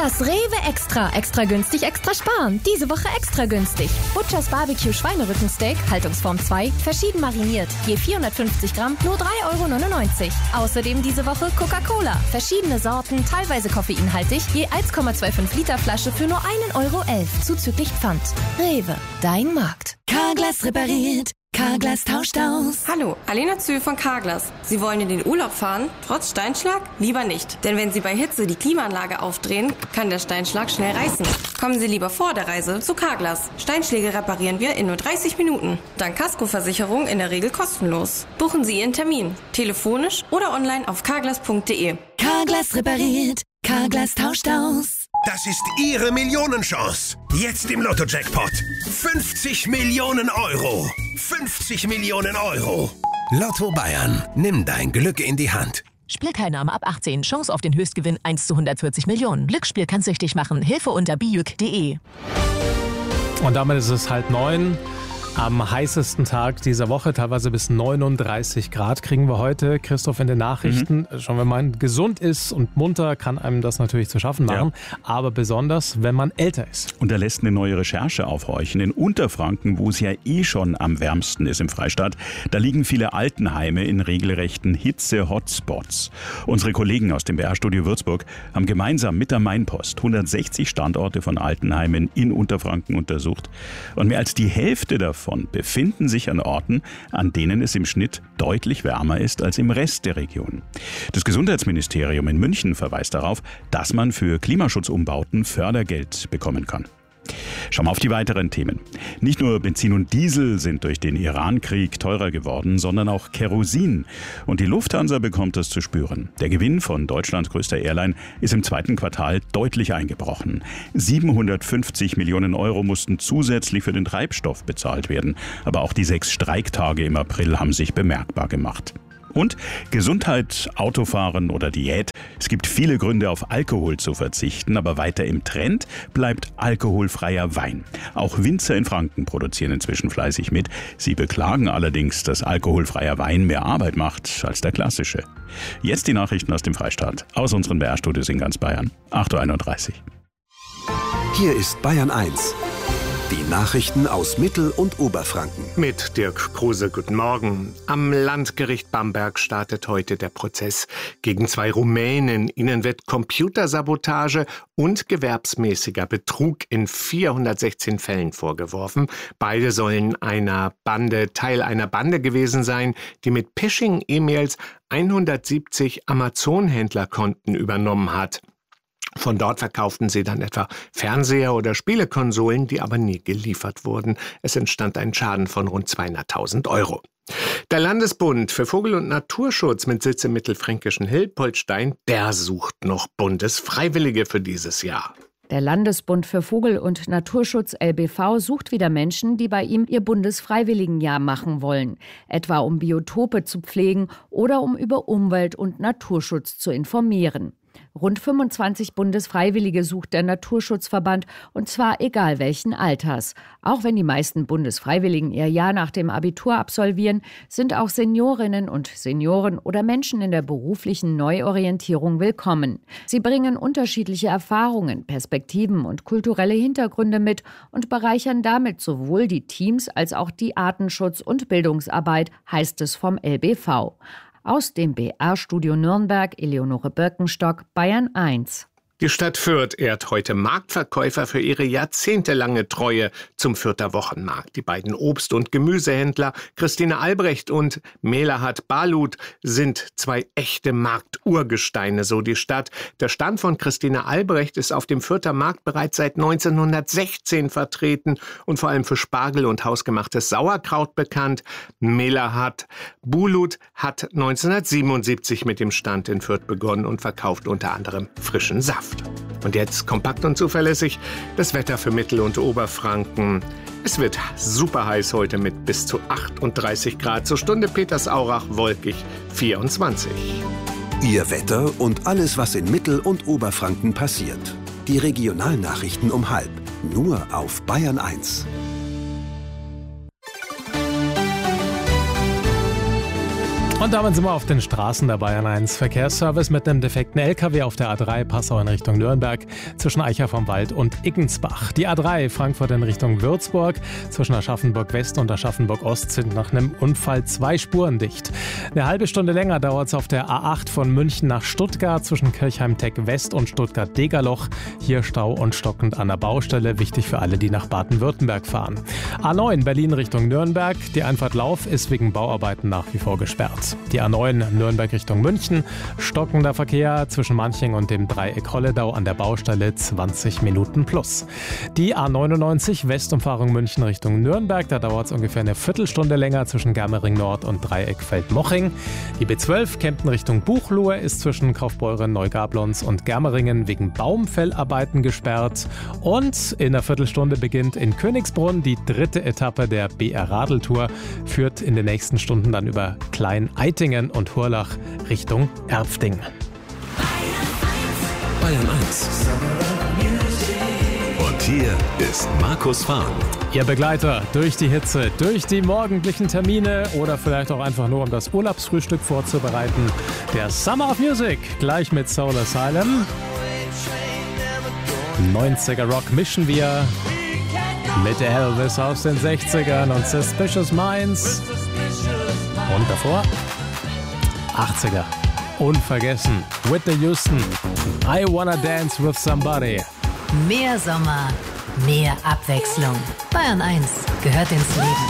Das Rewe Extra. Extra günstig, extra sparen. Diese Woche extra günstig. Butchers Barbecue Schweinerückensteak, Haltungsform 2, verschieden mariniert. Je 450 Gramm, nur 3,99 €. Außerdem diese Woche Coca-Cola. Verschiedene Sorten, teilweise koffeinhaltig. Je 1,25 Liter Flasche für nur 1,11 € zuzüglich Pfand. Rewe, dein Markt. Carglass repariert. Carglass tauscht aus. Hallo, Alena Zühl von Carglass. Sie wollen in den Urlaub fahren? Trotz Steinschlag? Lieber nicht. Denn wenn Sie bei Hitze die Klimaanlage aufdrehen, kann der Steinschlag schnell reißen. Kommen Sie lieber vor der Reise zu Carglass. Steinschläge reparieren wir in nur 30 Minuten. Dank Kaskoversicherung in der Regel kostenlos. Buchen Sie Ihren Termin. Telefonisch oder online auf carglass.de. Carglass repariert. Carglass tauscht aus. Das ist Ihre Millionenchance. Jetzt im Lotto-Jackpot. 50 Millionen €. 50 Millionen €. Lotto Bayern. Nimm dein Glück in die Hand. Spielteilnahme ab 18. Chance auf den Höchstgewinn 1 zu 140 Millionen. Glücksspiel kann süchtig machen. Hilfe unter bijuk.de. Und damit ist es 8:30. Am heißesten Tag dieser Woche, teilweise bis 39 Grad, kriegen wir heute. Christoph, in den Nachrichten. Schon wenn man gesund ist und munter, kann einem das natürlich zu schaffen machen. Ja. Aber besonders, wenn man älter ist. Und da lässt eine neue Recherche aufhorchen. In Unterfranken, wo es ja schon am wärmsten ist im Freistaat, da liegen viele Altenheime in regelrechten Hitze-Hotspots. Unsere Kollegen aus dem BR-Studio Würzburg haben gemeinsam mit der Mainpost 160 Standorte von Altenheimen in Unterfranken untersucht. Und mehr als die Hälfte davon befinden sich an Orten, an denen es im Schnitt deutlich wärmer ist als im Rest der Region. Das Gesundheitsministerium in München verweist darauf, dass man für Klimaschutzumbauten Fördergeld bekommen kann. Schauen wir auf die weiteren Themen. Nicht nur Benzin und Diesel sind durch den Iran-Krieg teurer geworden, sondern auch Kerosin. Und die Lufthansa bekommt das zu spüren. Der Gewinn von Deutschlands größter Airline ist im zweiten Quartal deutlich eingebrochen. 750 Millionen € mussten zusätzlich für den Treibstoff bezahlt werden. Aber auch die 6 Streiktage im April haben sich bemerkbar gemacht. Und Gesundheit, Autofahren oder Diät. Es gibt viele Gründe, auf Alkohol zu verzichten, aber weiter im Trend bleibt alkoholfreier Wein. Auch Winzer in Franken produzieren inzwischen fleißig mit. Sie beklagen allerdings, dass alkoholfreier Wein mehr Arbeit macht als der klassische. Jetzt die Nachrichten aus dem Freistaat, aus unseren BR-Studios in ganz Bayern. 8:31 Uhr. Hier ist Bayern 1. Die Nachrichten aus Mittel- und Oberfranken. Mit Dirk Kruse, guten Morgen. Am Landgericht Bamberg startet heute der Prozess gegen 2 Rumänen. Ihnen wird Computersabotage und gewerbsmäßiger Betrug in 416 Fällen vorgeworfen. Beide sollen Teil einer Bande gewesen sein, die mit Phishing-E-Mails 170 Amazon-Händlerkonten übernommen hat. Von dort verkauften sie dann etwa Fernseher oder Spielekonsolen, die aber nie geliefert wurden. Es entstand ein Schaden von rund 200.000 €. Der Landesbund für Vogel- und Naturschutz mit Sitz im mittelfränkischen Hilpoltstein, der sucht noch Bundesfreiwillige für dieses Jahr. Der Landesbund für Vogel- und Naturschutz LBV sucht wieder Menschen, die bei ihm ihr Bundesfreiwilligenjahr machen wollen. Etwa um Biotope zu pflegen oder um über Umwelt- und Naturschutz zu informieren. Rund 25 Bundesfreiwillige sucht der Naturschutzverband, und zwar egal welchen Alters. Auch wenn die meisten Bundesfreiwilligen ihr Jahr nach dem Abitur absolvieren, sind auch Seniorinnen und Senioren oder Menschen in der beruflichen Neuorientierung willkommen. Sie bringen unterschiedliche Erfahrungen, Perspektiven und kulturelle Hintergründe mit und bereichern damit sowohl die Teams als auch die Artenschutz- und Bildungsarbeit, heißt es vom LBV. Aus dem BR-Studio Nürnberg, Eleonore Birkenstock, Bayern 1. Die Stadt Fürth ehrt heute Marktverkäufer für ihre jahrzehntelange Treue zum Fürther Wochenmarkt. Die beiden Obst- und Gemüsehändler Christine Albrecht und Melahat Balut sind 2 echte Markturgesteine, so die Stadt. Der Stand von Christine Albrecht ist auf dem Fürther Markt bereits seit 1916 vertreten und vor allem für Spargel und hausgemachtes Sauerkraut bekannt. Melahat Balut hat 1977 mit dem Stand in Fürth begonnen und verkauft unter anderem frischen Saft. Und jetzt kompakt und zuverlässig das Wetter für Mittel- und Oberfranken. Es wird super heiß heute mit bis zu 38 Grad. Zur Stunde Petersaurach wolkig 24. Ihr Wetter und alles, was in Mittel- und Oberfranken passiert. Die Regionalnachrichten um 12:30. Nur auf Bayern 1. Und damit sind wir auf den Straßen der Bayern 1. Verkehrsservice mit einem defekten LKW auf der A3 Passau in Richtung Nürnberg zwischen Eicher vom Wald und Iggensbach. Die A3 Frankfurt in Richtung Würzburg zwischen Aschaffenburg West und Aschaffenburg Ost sind nach einem Unfall 2 Spuren dicht. Eine halbe Stunde länger dauert es auf der A8 von München nach Stuttgart zwischen Kirchheim-Teck West und Stuttgart-Degerloch. Hier Stau und stockend an der Baustelle. Wichtig für alle, die nach Baden-Württemberg fahren. A9 Berlin Richtung Nürnberg. Die Einfahrt Lauf ist wegen Bauarbeiten nach wie vor gesperrt. Die A9 Nürnberg Richtung München. Stockender Verkehr zwischen Manching und dem Dreieck Holledau an der Baustelle 20 Minuten plus. Die A99 Westumfahrung München Richtung Nürnberg. Da dauert es ungefähr eine Viertelstunde länger zwischen Germering Nord und Dreieck Feldmoching. Die B12 Kempten Richtung Buchloe ist zwischen Kaufbeuren, Neugablons und Germeringen wegen Baumfellarbeiten gesperrt. Und in einer Viertelstunde beginnt in Königsbrunn die 3. Etappe der BR-Radeltour. Führt in den nächsten Stunden dann über Klein-Eitingen und Hurlach Richtung Erpfting. Bayern 1. Und hier ist Markus Fahn. Ihr Begleiter durch die Hitze, durch die morgendlichen Termine oder vielleicht auch einfach nur, um das Urlaubsfrühstück vorzubereiten. Der Summer of Music, gleich mit Soul Asylum. 90er Rock mischen wir mit Elvis aus den 60ern und Suspicious Minds. Und davor 80er. Unvergessen. Whitney Houston. I Wanna Dance with Somebody. Mehr Sommer, mehr Abwechslung. Bayern 1 gehört ins Leben.